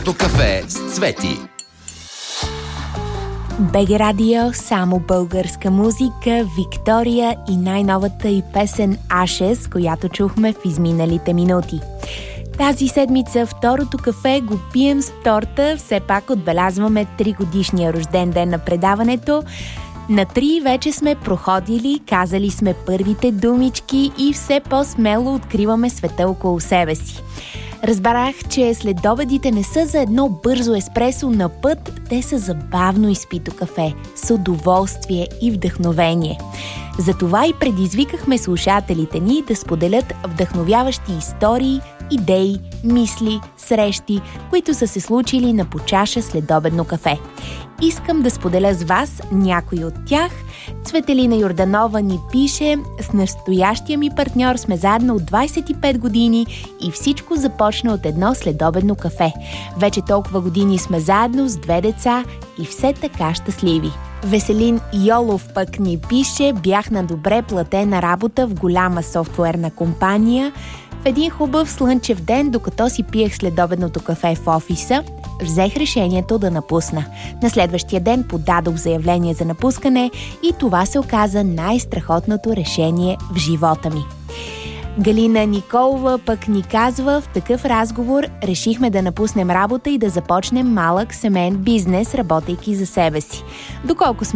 Следобедното кафе с Цвети. БГ Радио, само българска музика, Виктория и най-новата й песен Ashes, която чухме в изминалите минути. Тази седмица второто кафе го пием с торта, все пак отбелязваме 3-годишния рожден ден на предаването. На 3 вече сме проходили, казали сме първите думички и все по-смело откриваме света около себе си. Разбрах, че следобедите не са за едно бързо еспресо на път, те са за бавно изпито кафе, с удоволствие и вдъхновение. Затова и предизвикахме слушателите ни да споделят вдъхновяващи истории, идеи, мисли, срещи, които са се случили на по чаша следобедно кафе. Искам да споделя с вас някои от тях. Цветелина Йорданова ни пише: с настоящия ми партньор сме заедно от 25 години и всичко започна от едно следобедно кафе. Вече толкова години сме заедно с 2 деца и все така щастливи. Веселин Йолов пък ни пише: бях на добре платена работа в голяма софтуерна компания. В един хубав слънчев ден, докато си пиех следобедното кафе в офиса, взех решението да напусна. На следващия ден подадох заявление за напускане и това се оказа най-страхотното решение в живота ми. Галина Николова пък ни казва: в такъв разговор решихме да напуснем работа и да започнем малък семейен бизнес, работейки за себе си. Доколко сме